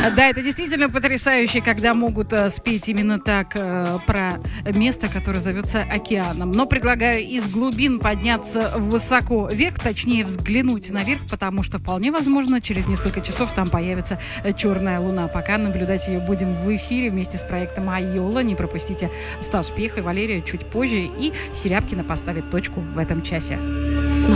Да, это действительно потрясающе, когда могут спеть именно так про место, которое зовется океаном. Но предлагаю из глубин подняться высоко вверх, точнее взглянуть наверх, потому что вполне возможно через несколько часов там появится черная луна. Пока наблюдать ее будем в эфире вместе с проектом Айола. Не пропустите Стас Пьеха и Валерия чуть позже. И Серябкина поставит точку в этом часе.